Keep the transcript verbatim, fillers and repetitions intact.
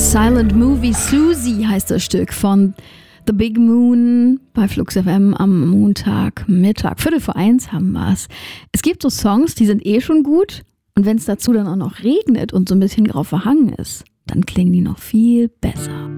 Silent Movie Susie heißt das Stück von The Big Moon bei Flux F M am Montagmittag. Viertel vor eins haben wir es. Es gibt so Songs, die sind eh schon gut. Und wenn es dazu dann auch noch regnet und so ein bisschen drauf verhangen ist, dann klingen die noch viel besser.